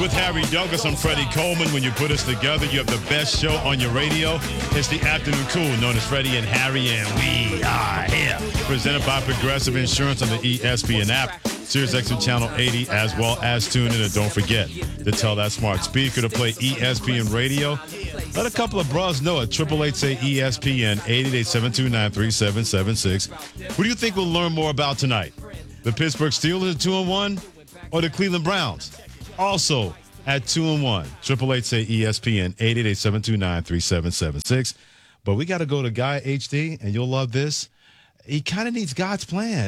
With Harry Douglas, I'm Freddie Coleman. When you put us together, you have the best show on your radio. It's the Afternoon Cool, known as Freddie and Harry, and we are here. Presented by Progressive Insurance on the ESPN app, SiriusXM Channel 80, as well as tune in. And don't forget to tell that smart speaker to play ESPN Radio. Let a couple of bros know at 888-SAY ESPN, 888-729-3776. Who do you think we'll learn more about tonight? The Pittsburgh Steelers at 2-1 or the Cleveland Browns? Also at 2-1, 888-SAY ESPN, 888-729-3776. But we got to go to Guy HD, and you'll love this. He kind of needs God's plan.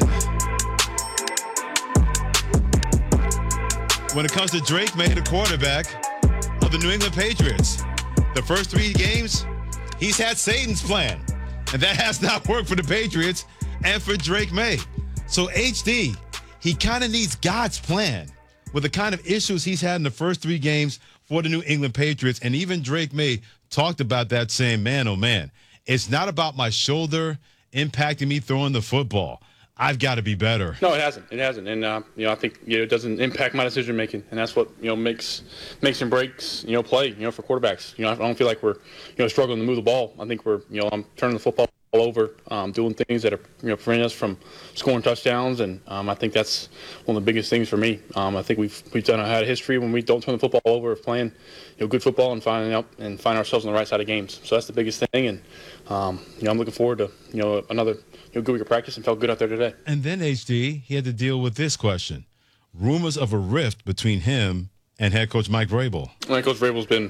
When it comes to Drake May, the quarterback of the New England Patriots, the first 3 games, he's had Satan's plan. And that has not worked for the Patriots and for Drake May. So HD, he kind of needs God's plan with the kind of issues he's had in the first 3 games for the New England Patriots. And even Drake May talked about that, saying, man, oh, man, it's not about my shoulder impacting me throwing the football. I've got to be better. No, it hasn't. It hasn't. And, I think, it doesn't impact my decision-making. And that's what, makes and breaks, play, for quarterbacks. I don't feel like we're, struggling to move the ball. I think we're, I'm turning the football over, doing things that are, preventing us from scoring touchdowns. And I think that's one of the biggest things for me. I think we've had a history when we don't turn the football over of playing, good football and find ourselves on the right side of games. So that's the biggest thing. And, I'm looking forward to, another good week of practice, and felt good out there today. And then, HD, he had to deal with this question. Rumors of a rift between him and head coach Mike Vrabel. Coach Vrabel's been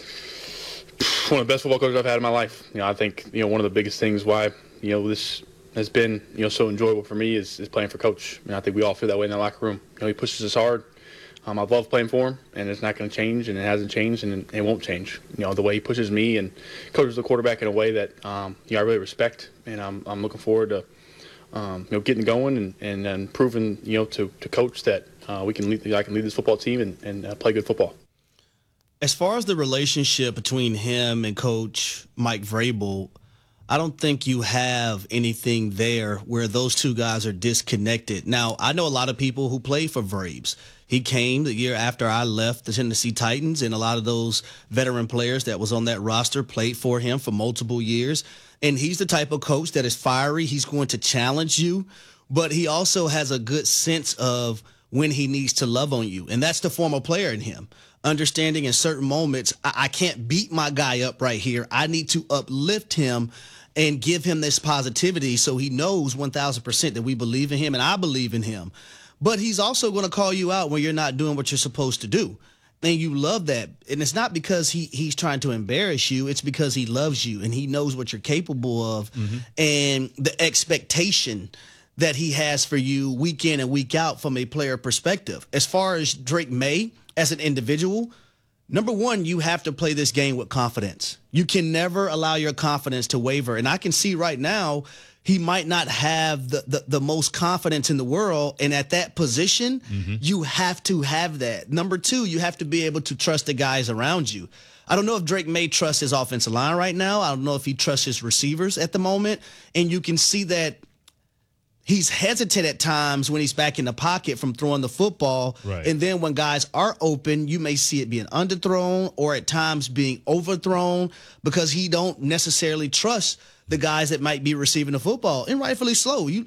one of the best football coaches I've had in my life. I think, one of the biggest things why, this has been, so enjoyable for me is playing for Coach. I think we all feel that way in the locker room. He pushes us hard. I love playing for him, and it's not going to change, and it hasn't changed, and it won't change. The way he pushes me and coaches the quarterback in a way that I really respect, and I'm looking forward to getting going and proving to Coach that I can lead this football team and play good football. As far as the relationship between him and Coach Mike Vrabel, I don't think you have anything there where those two guys are disconnected. Now, I know a lot of people who play for Vrabes. He came the year after I left the Tennessee Titans, and a lot of those veteran players that was on that roster played for him for multiple years. And he's the type of coach that is fiery. He's going to challenge you, but he also has a good sense of when he needs to love on you. And that's the former player in him. Understanding in certain moments, I can't beat my guy up right here. I need to uplift him and give him this positivity so he knows 1,000% that we believe in him and I believe in him. But he's also going to call you out when you're not doing what you're supposed to do. And you love that. And it's not because he's trying to embarrass you. It's because he loves you and he knows what you're capable of. Mm-hmm. And the expectation that he has for you week in and week out from a player perspective. As far as Drake May as an individual, number one, you have to play this game with confidence. You can never allow your confidence to waver. And I can see right now he might not have the most confidence in the world. And at that position, you have to have that. Number two, you have to be able to trust the guys around you. I don't know if Drake May trusts his offensive line right now. I don't know if he trusts his receivers at the moment. And you can see that he's hesitant at times when he's back in the pocket from throwing the football. Right. And then when guys are open, you may see it being underthrown or at times being overthrown because he don't necessarily trust the guys that might be receiving the football. And rightfully so. You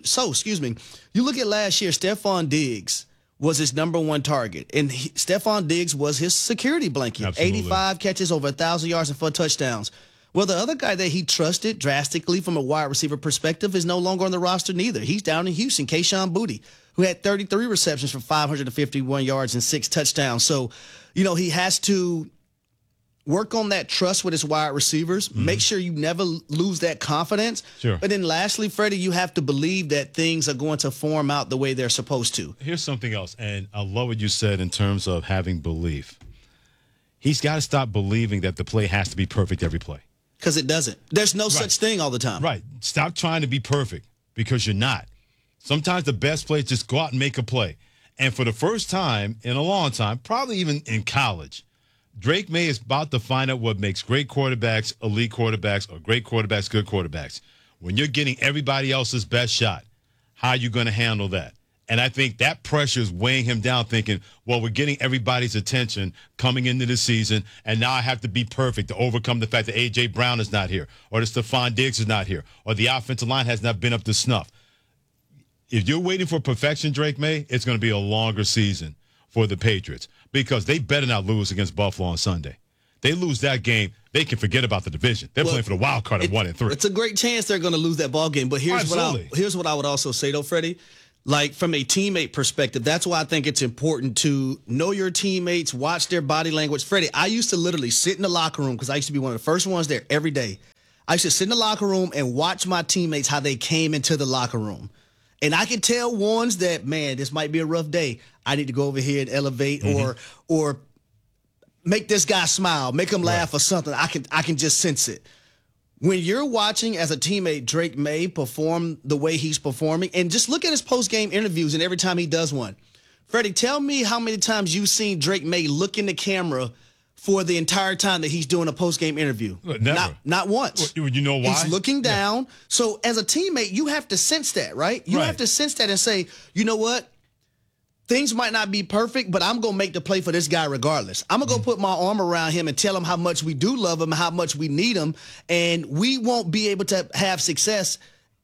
look at last year, Stephon Diggs was his number one target. And Stephon Diggs was his security blanket. Absolutely. 85 catches, over 1,000 yards and 4 touchdowns. Well, the other guy that he trusted drastically from a wide receiver perspective is no longer on the roster neither. He's down in Houston, Kayshon Boutte, who had 33 receptions for 551 yards and 6 touchdowns. So, he has to work on that trust with his wide receivers. Make sure you never lose that confidence. Sure. But then lastly, Freddie, you have to believe that things are going to form out the way they're supposed to. Here's something else, and I love what you said in terms of having belief. He's got to stop believing that the play has to be perfect every play. Because it doesn't. There's no such thing all the time. Right. Stop trying to be perfect because you're not. Sometimes the best play is just go out and make a play. And for the first time in a long time, probably even in college, Drake May is about to find out what makes great quarterbacks, elite quarterbacks, or great quarterbacks, good quarterbacks. When you're getting everybody else's best shot, how are you going to handle that? And I think that pressure is weighing him down, thinking, well, we're getting everybody's attention coming into the season, and now I have to be perfect to overcome the fact that A.J. Brown is not here, or that Stephon Diggs is not here, or the offensive line has not been up to snuff. If you're waiting for perfection, Drake May, it's going to be a longer season for the Patriots because they better not lose against Buffalo on Sunday. They lose that game, they can forget about the division. They're playing for the wild card at 1-3. It's a great chance they're going to lose that ball game. But here's what I would also say, though, Freddie. Like, from a teammate perspective, that's why I think it's important to know your teammates, watch their body language. Freddie, I used to literally sit in the locker room because I used to be one of the first ones there every day. I used to sit in the locker room and watch my teammates, how they came into the locker room. And I could tell ones that, man, this might be a rough day. I need to go over here and elevate or make this guy smile, make him laugh or something. I can just sense it. When you're watching as a teammate Drake May perform the way he's performing, and just look at his post-game interviews and every time he does one. Freddie, tell me how many times you've seen Drake May look in the camera for the entire time that he's doing a post-game interview. Never. Not once. You know why? He's looking down. Yeah. So as a teammate, you have to sense that, right? You have to sense that and say, you know what? Things might not be perfect, but I'm going to make the play for this guy regardless. I'm going to go put my arm around him and tell him how much we do love him, how much we need him, and we won't be able to have success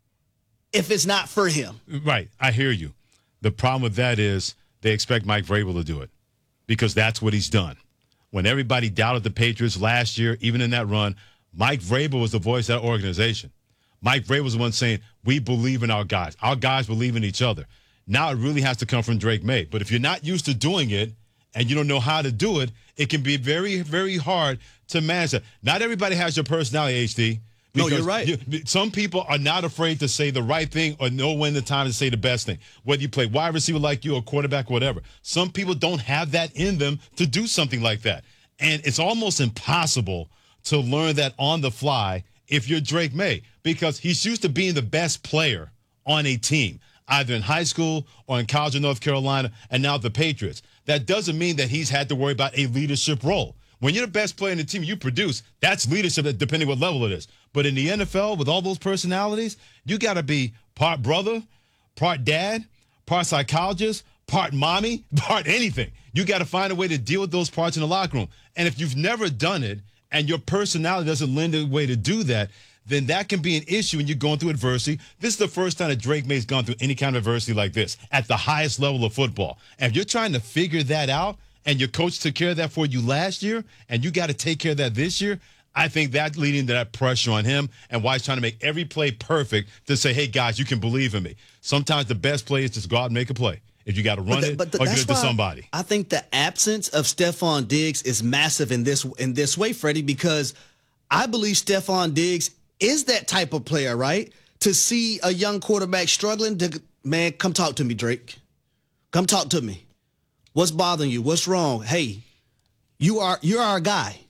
if it's not for him. Right. I hear you. The problem with that is they expect Mike Vrabel to do it because that's what he's done. When everybody doubted the Patriots last year, even in that run, Mike Vrabel was the voice of that organization. Mike Vrabel was the one saying, we believe in our guys. Our guys believe in each other. Now it really has to come from Drake May. But if you're not used to doing it and you don't know how to do it, it can be very, very hard to manage that. Not everybody has your personality, HD. No, you're right. Some people are not afraid to say the right thing or know when the time to say the best thing. Whether you play wide receiver like you or quarterback, whatever. Some people don't have that in them to do something like that. And it's almost impossible to learn that on the fly if you're Drake May because he's used to being the best player on a team, either in high school or in college in North Carolina, and now the Patriots. That doesn't mean that he's had to worry about a leadership role. When you're the best player in the team you produce, that's leadership depending what level it is. But in the NFL, with all those personalities, you got to be part brother, part dad, part psychologist, part mommy, part anything. You got to find a way to deal with those parts in the locker room. And if you've never done it and your personality doesn't lend a way to do that, then that can be an issue when you're going through adversity. This is the first time that Drake May's gone through any kind of adversity like this at the highest level of football. And if you're trying to figure that out and your coach took care of that for you last year and you got to take care of that this year, I think that's leading to that pressure on him and why he's trying to make every play perfect to say, hey, guys, you can believe in me. Sometimes the best play is just go out and make a play. If you got to run it or give it to somebody. I think the absence of Stephon Diggs is massive in this way, Freddie, because I believe Stephon Diggs is that type of player, right? To see a young quarterback struggling, man, come talk to me, Drake. Come talk to me. What's bothering you? What's wrong? Hey, you're our guy.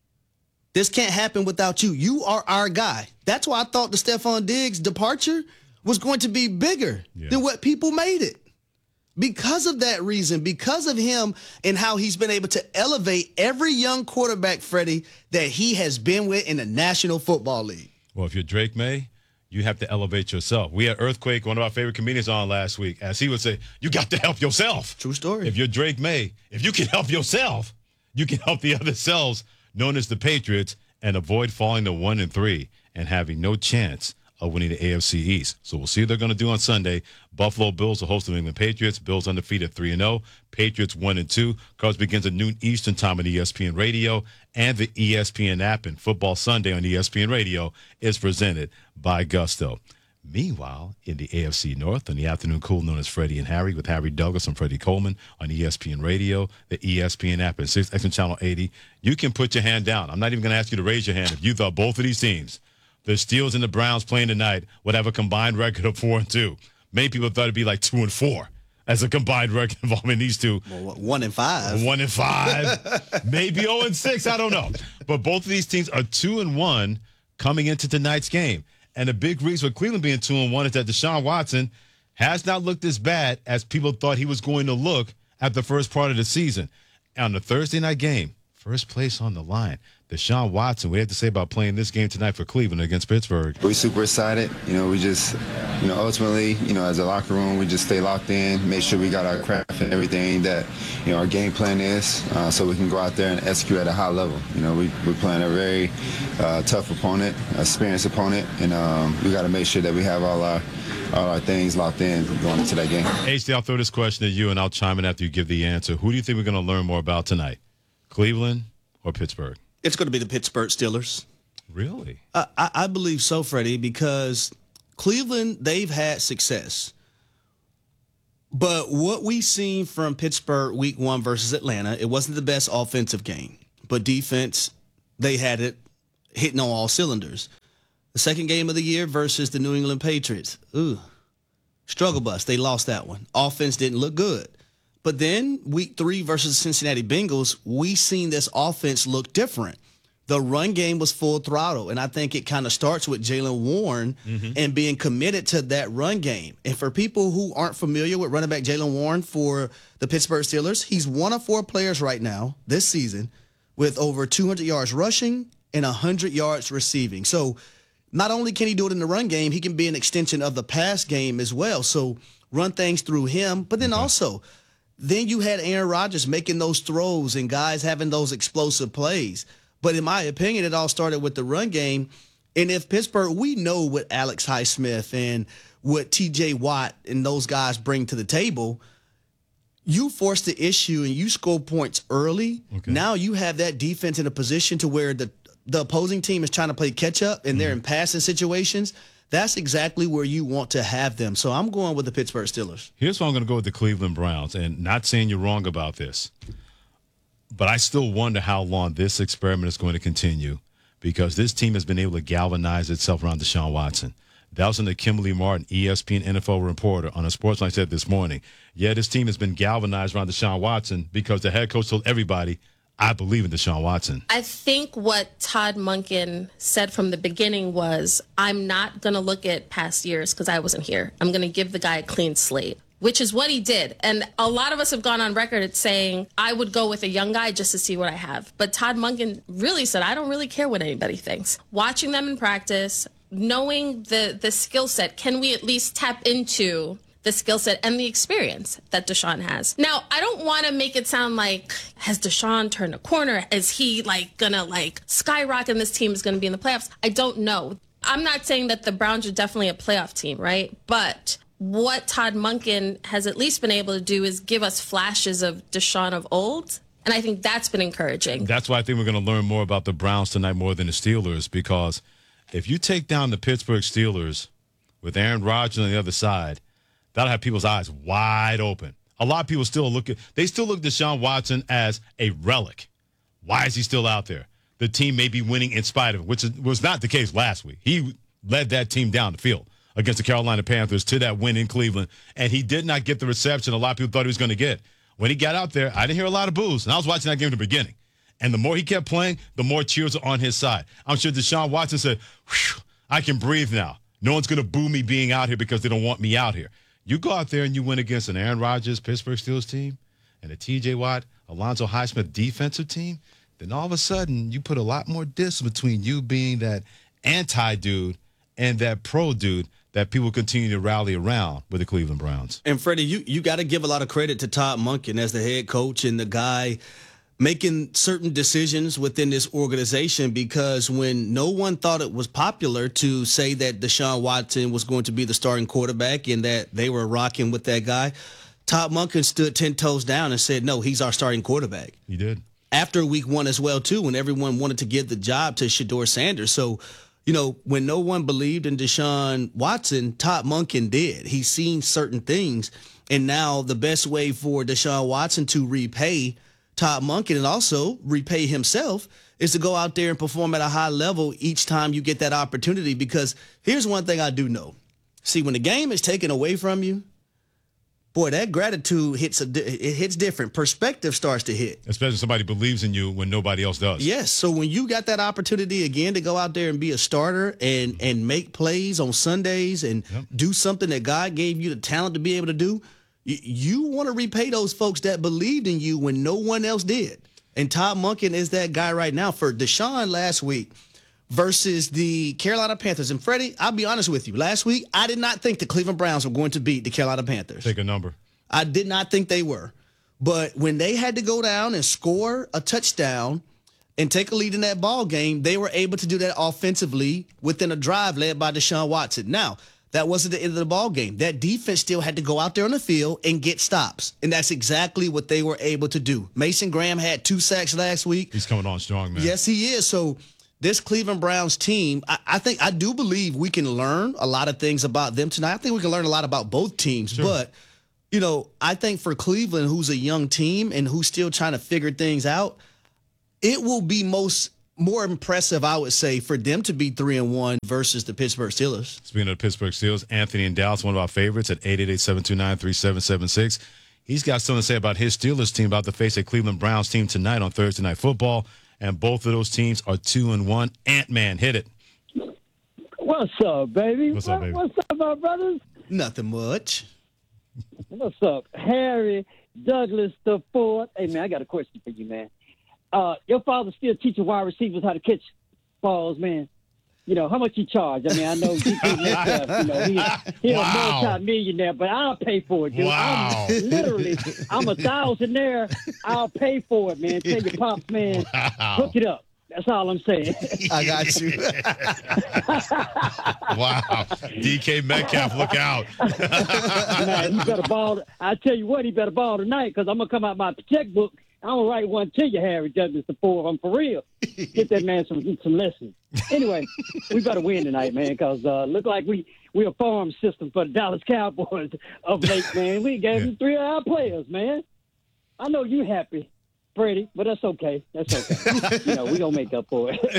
This can't happen without you. You are our guy. That's why I thought the Stephon Diggs departure was going to be bigger than what people made it. Because of that reason, because of him and how he's been able to elevate every young quarterback, Freddie, that he has been with in the National Football League. Well, if you're Drake May, you have to elevate yourself. We had Earthquake, one of our favorite comedians, on last week, as he would say, you got to help yourself. True story. If you're Drake May, if you can help yourself, you can help the other selves, known as the Patriots, and avoid falling to 1-3 and having no chance of winning the AFC East. So we'll see what they're going to do on Sunday. Buffalo Bills will host the New England Patriots. Bills undefeated 3-0. Patriots 1-2. Cards begins at noon Eastern time on ESPN Radio, and the ESPN app. And Football Sunday on ESPN Radio is presented by Gusto. Meanwhile, in the AFC North, on the afternoon cool known as Freddie and Harry, with Harry Douglas and Freddie Coleman on ESPN Radio, the ESPN app, and 6X Channel 80, you can put your hand down. I'm not even going to ask you to raise your hand if you thought both of these teams, the Steelers and the Browns playing tonight, would have a combined record of 4-2. Many people thought it'd be like 2-4 as a combined record involving these two. Well, 1-5. 1-5. Maybe 0-6. I don't know. But both of these teams are 2-1 coming into tonight's game. And the big reason for Cleveland being 2-1 is that Deshaun Watson has not looked as bad as people thought he was going to look at the first part of the season. On the Thursday night game, first place on the line. Deshaun Watson, what do you have to say about playing this game tonight for Cleveland against Pittsburgh? We're super excited. We just, ultimately, as a locker room, we just stay locked in, make sure we got our craft and everything that, our game plan is, so we can go out there and execute at a high level. We're playing a very tough opponent, experienced opponent, and we got to make sure that we have all our things locked in going into that game. HD, I'll throw this question at you, and I'll chime in after you give the answer. Who do you think we're going to learn more about tonight, Cleveland or Pittsburgh? It's going to be the Pittsburgh Steelers. Really? I believe so, Freddie, because Cleveland, they've had success. But what we've seen from Pittsburgh week 1 versus Atlanta, it wasn't the best offensive game. But defense, they had it hitting on all cylinders. The second game of the year versus the New England Patriots. Struggle bus. They lost that one. Offense didn't look good. But then week 3 versus the Cincinnati Bengals, we seen this offense look different. The run game was full throttle, and I think it kind of starts with Jaylen Warren and being committed to that run game. And for people who aren't familiar with running back Jaylen Warren for the Pittsburgh Steelers, he's one of 4 players right now this season with over 200 yards rushing and 100 yards receiving. So not only can he do it in the run game, he can be an extension of the pass game as well. So run things through him, but then also – then you had Aaron Rodgers making those throws and guys having those explosive plays. But in my opinion, it all started with the run game. And if Pittsburgh, we know what Alex Highsmith and what T.J. Watt and those guys bring to the table. You force the issue and you score points early. Okay. Now you have that defense in a position to where the opposing team is trying to play catch up and they're in passing situations. That's exactly where you want to have them. So I'm going with the Pittsburgh Steelers. Here's why I'm going to go with the Cleveland Browns, and not saying you're wrong about this, but I still wonder how long this experiment is going to continue because this team has been able to galvanize itself around Deshaun Watson. That was in the Kimberly Martin, ESPN NFL reporter on a Sportsline said this morning. Yeah, this team has been galvanized around Deshaun Watson because the head coach told everybody, I believe in Deshaun Watson. I think what Todd Monken said from the beginning was, I'm not going to look at past years because I wasn't here. I'm going to give the guy a clean slate, which is what he did. And a lot of us have gone on record at saying, I would go with a young guy just to see what I have. But Todd Monken really said, I don't really care what anybody thinks. Watching them in practice, knowing the skill set, can we at least tap into the skill set and the experience that Deshaun has? Now, I don't want to make it sound like, has Deshaun turned a corner? Is he gonna skyrocket and this team is gonna be in the playoffs? I don't know. I'm not saying that the Browns are definitely a playoff team, right? But what Todd Monken has at least been able to do is give us flashes of Deshaun of old. And I think that's been encouraging. That's why I think we're going to learn more about the Browns tonight more than the Steelers, because if you take down the Pittsburgh Steelers with Aaron Rodgers on the other side, that'll have people's eyes wide open. A lot of people still look at Deshaun Watson as a relic. Why is he still out there? The team may be winning in spite of it, which was not the case last week. He led that team down the field against the Carolina Panthers to that win in Cleveland, and he did not get the reception a lot of people thought he was going to get. When he got out there, I didn't hear a lot of boos, and I was watching that game at the beginning. And the more he kept playing, the more cheers are on his side. I'm sure Deshaun Watson said, I can breathe now. No one's going to boo me being out here because they don't want me out here. You go out there and you win against an Aaron Rodgers, Pittsburgh Steelers team, and a T.J. Watt, Alonzo Highsmith defensive team, then all of a sudden you put a lot more distance between you being that anti-dude and that pro-dude that people continue to rally around with the Cleveland Browns. And, Freddie, you got to give a lot of credit to Todd Monken as the head coach and the guy making certain decisions within this organization, because when no one thought it was popular to say that Deshaun Watson was going to be the starting quarterback and that they were rocking with that guy, Todd Monken stood 10 toes down and said, no, he's our starting quarterback. He did. After week 1 as well, too, when everyone wanted to give the job to Shedeur Sanders. So, when no one believed in Deshaun Watson, Todd Monken did. He's seen certain things. And now the best way for Deshaun Watson to repay Todd Monken and also repay himself is to go out there and perform at a high level each time you get that opportunity. Because here's one thing I do know. See, when the game is taken away from you, boy, that gratitude hits different. Perspective starts to hit. Especially if somebody believes in you when nobody else does. Yes. So when you got that opportunity again to go out there and be a starter and make plays on Sundays and do something that God gave you the talent to be able to do, you want to repay those folks that believed in you when no one else did. And Todd Monken is that guy right now. For Deshaun last week versus the Carolina Panthers. And Freddie, I'll be honest with you. Last week, I did not think the Cleveland Browns were going to beat the Carolina Panthers. Take a number. I did not think they were. But when they had to go down and score a touchdown and take a lead in that ball game, they were able to do that offensively within a drive led by Deshaun Watson. Now, that wasn't the end of the ball game. That defense still had to go out there on the field and get stops. And that's exactly what they were able to do. Mason Graham had 2 sacks last week. He's coming on strong, man. Yes, he is. So this Cleveland Browns team, I do believe we can learn a lot of things about them tonight. I think we can learn a lot about both teams. Sure. But, you know, I think for Cleveland, who's a young team and who's still trying to figure things out, it will be more impressive, I would say, for them to be 3-1 versus the Pittsburgh Steelers. Speaking of the Pittsburgh Steelers, Anthony in Dallas, one of our favorites at 888-729-3776. He's got something to say about his Steelers team about to face a Cleveland Browns team tonight on Thursday Night Football. And both of those teams are 2-1. Ant-Man, hit it. What's up, baby? What's up, baby? What's up, my brothers? Nothing much. What's up? Harry Douglas the Fourth. Hey, man, I got a question for you, man. Your father still teaching wide receivers how to catch balls, man. You know, how much he charge? I mean, I know he's a multi-millionaire, but I'll pay for it, dude. Wow. I'm a thousandaire. I'll pay for it, man. Tell your pops, man, hook it up. That's all I'm saying. I got you. Wow. DK Metcalf, look out. Man, he better ball. I tell you what, he better ball tonight because I'm going to come out my checkbook. I'm going to write one to you, Harry Douglas the Fourth. I'm for real. Get that man some lessons. Anyway, we better win tonight, man, because look like we a farm system for the Dallas Cowboys of late, man. We gave them 3 of our players, man. I know you happy, Freddie, but that's okay. That's okay. You know, we going to make up for it.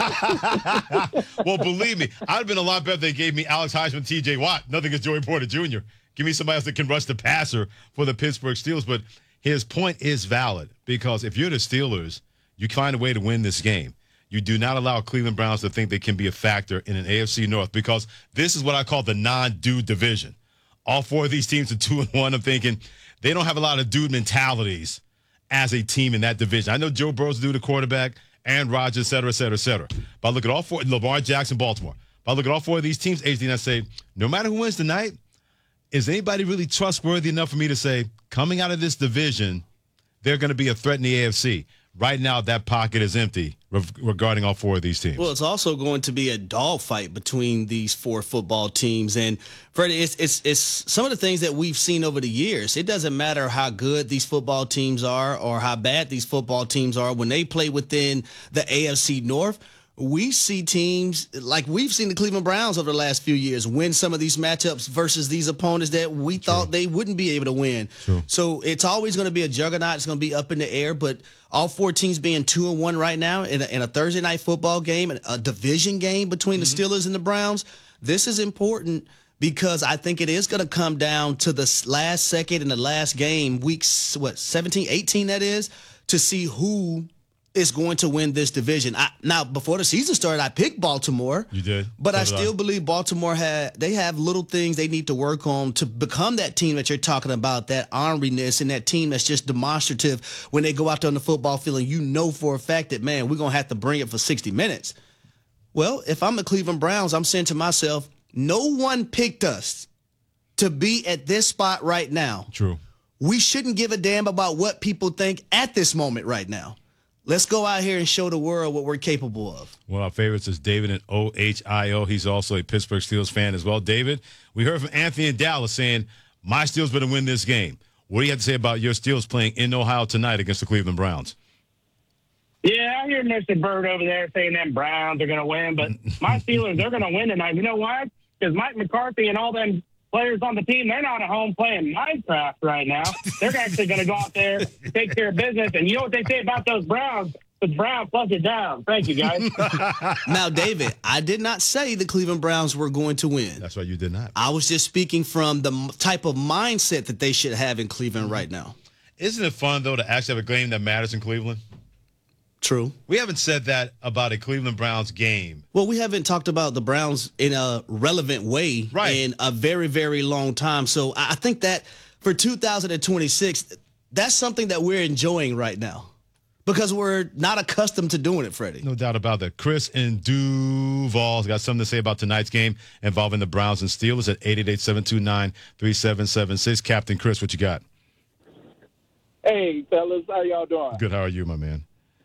Well, believe me, I'd have been a lot better if they gave me Alex Heisman, T.J. Watt. Nothing against Joey Porter Jr. Give me somebody else that can rush the passer for the Pittsburgh Steelers. But his point is valid because if you're the Steelers, you find a way to win this game. You do not allow Cleveland Browns to think they can be a factor in an AFC North because this is what I call the non-dude division. All 4 of these teams are 2-1. I'm thinking they don't have a lot of dude mentalities as a team in that division. I know Joe Burrow's the quarterback, Aaron Rodgers, et cetera, et cetera, et cetera. But I look at all 4, Lamar Jackson, Baltimore. But I look at all 4 of these teams, HD, and I say, no matter who wins tonight, is anybody really trustworthy enough for me to say, coming out of this division, they're going to be a threat in the AFC? Right now, that pocket is empty regarding all 4 of these teams. Well, it's also going to be a dogfight between these 4 football teams. And, Freddie, it's some of the things that we've seen over the years. It doesn't matter how good these football teams are or how bad these football teams are. When they play within the AFC North, we see teams like we've seen the Cleveland Browns over the last few years win some of these matchups versus these opponents that we thought they wouldn't be able to win. True. So it's always going to be a juggernaut. It's going to be up in the air. But all 4 teams being 2-1 right now in a Thursday night football game, a division game between the Steelers and the Browns, this is important because I think it is going to come down to the last second in the last game, weeks 17, 18 that is, to see who is going to win this division. Now, before the season started, I picked Baltimore. You did? But I still believe Baltimore they have little things they need to work on to become that team that you're talking about, that orneriness and that team that's just demonstrative when they go out there on the football field and you know for a fact that, man, we're going to have to bring it for 60 minutes. Well, if I'm the Cleveland Browns, I'm saying to myself, no one picked us to be at this spot right now. True. We shouldn't give a damn about what people think at this moment right now. Let's go out here and show the world what we're capable of. One of our favorites is David in Ohio. He's also a Pittsburgh Steelers fan as well. David, we heard from Anthony in Dallas saying, my Steelers better win this game. What do you have to say about your Steelers playing in Ohio tonight against the Cleveland Browns? Yeah, I hear Mr. Bird over there saying them Browns are going to win, but my Steelers, they're going to win tonight. You know why? Because Mike McCarthy and all them players on the team, they're not at home playing Minecraft right now. They're actually going to go out there, take care of business. And you know what they say about those Browns? The Browns plug it down. Thank you, guys. Now, David, I did not say the Cleveland Browns were going to win. That's right, you did not. I was just speaking from the type of mindset that they should have in Cleveland right now. Isn't it fun, though, to actually have a game that matters in Cleveland? True. We haven't said that about a Cleveland Browns game. Well, we haven't talked about the Browns in a relevant way in a very, very long time. So I think that for 2026, that's something that we're enjoying right now. because we're not accustomed to doing it, Freddie. No doubt about that. Chris in Duval's got something to say about tonight's game involving the Browns and Steelers at 888-729-3776. Captain Chris, what you got? Hey, fellas, how y'all doing? Good. How are you, my man?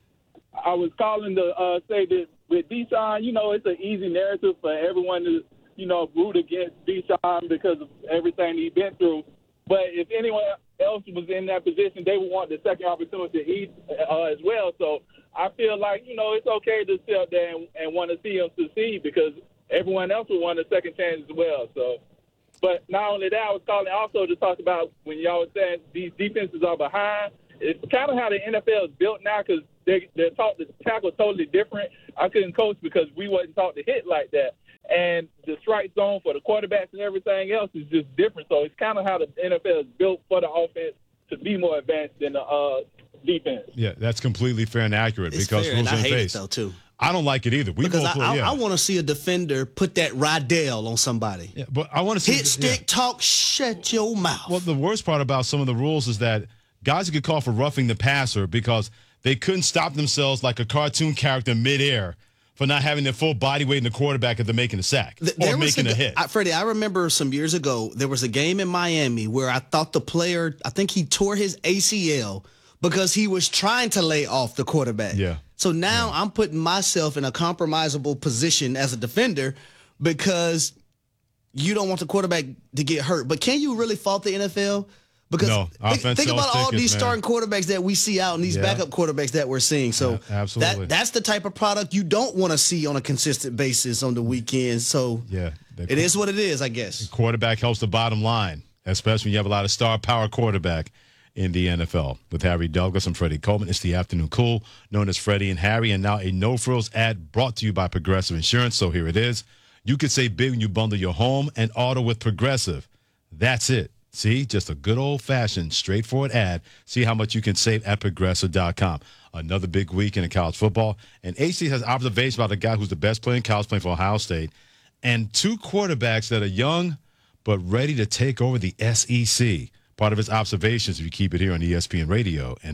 I was calling to say that with Deshaun, it's an easy narrative for everyone to, root against Deshaun because of everything he's been through. But if anyone else was in that position, they would want the second opportunity as well. So I feel like, it's okay to sit up there and want to see him succeed because everyone else would want a second chance as well. So, but not only that, I was calling also to talk about when y'all were saying these defenses are behind. It's kind of how the NFL is built now because they're taught to tackle totally different. I couldn't coach because we wasn't taught to hit like that. And the strike zone for the quarterbacks and everything else is just different. So it's kind of how the NFL is built for the offense to be more advanced than the defense. Yeah, that's completely fair and accurate because fair, rules and I in hate face. it, though, too. I don't like it either. I want to see a defender put that Rydell on somebody. Yeah, but I want to see hit, stick, talk, shut your mouth. Well, the worst part about some of the rules is that guys get called for roughing the passer because they couldn't stop themselves like a cartoon character midair for not having their full body weight in the quarterback if they're making a sack or making a hit. Freddie, I remember some years ago, there was a game in Miami where I thought the player, I think he tore his ACL because he was trying to lay off the quarterback. Yeah. So now I'm putting myself in a compromisable position as a defender because you don't want the quarterback to get hurt. But can you really fault the NFL? Because think about all these starting quarterbacks that we see out and these backup quarterbacks that we're seeing. So absolutely. That's the type of product you don't want to see on a consistent basis on the weekends. So it is what it is, I guess. The quarterback helps the bottom line, especially when you have a lot of star power quarterback in the NFL. With Harry Douglas and Freddie Coleman, it's the Afternoon Cool, known as Freddie and Harry, and now a no-frills ad brought to you by Progressive Insurance. So here it is. You could save big when you bundle your home and auto with Progressive. That's it. See, just a good old-fashioned, straightforward ad. See how much you can save at Progressive.com. Another big weekend in college football. And HC has observations about a guy who's the best player in college playing for Ohio State and two quarterbacks that are young but ready to take over the SEC. Part of his observations, if you keep it here on ESPN Radio and